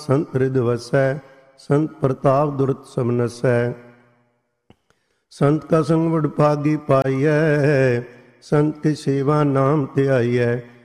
संत हृदय वसै, संत प्रताप दुरत सब नसै। संत का संग वडभागी पाइयै, संत की सेवा नाम ध्याइयै।